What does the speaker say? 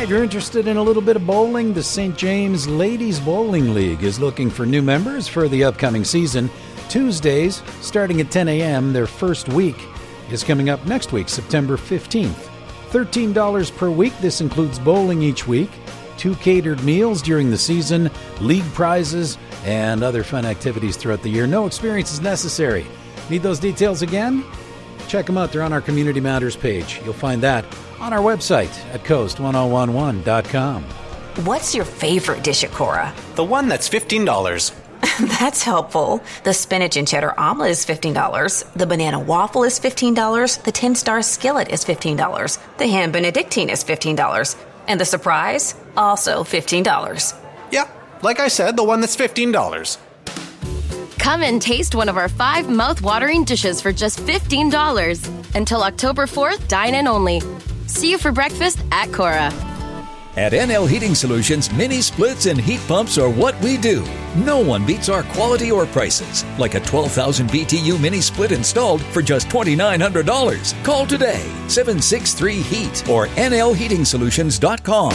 if you're interested in a little bit of bowling, the St. James Ladies Bowling League is looking for new members for the upcoming season. Tuesdays, starting at 10 a.m., their first week is coming up next week, September 15th. $13 per week. This includes bowling each week, 2 catered meals during the season, league prizes, and other fun activities throughout the year. No experience is necessary. Need those details again? Check them out. They're on our Community Matters page. You'll find that on our website at coast1011.com. What's your favorite dish at Cora? The one that's $15. That's helpful. The spinach and cheddar omelet is $15. The banana waffle is $15. The 10-star skillet is $15. The ham benedictine is $15. And the surprise, also $15. Yeah, like I said, the one that's $15. Come and taste one of our 5 mouth-watering dishes for just $15. Until October 4th, dine-in only. See you for breakfast at Cora. At NL Heating Solutions, mini splits and heat pumps are what we do. No one beats our quality or prices, like a 12,000 BTU mini split installed for just $2,900. Call today, 763-HEAT or nlheatingsolutions.com.